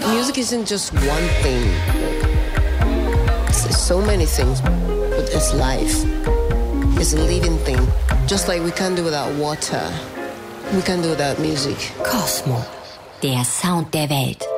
Music isn't just one thing. It's so many things. But it's life. It's a living thing. Just like we can't do without water. We can't do without music. Cosmo, der Sound der Welt.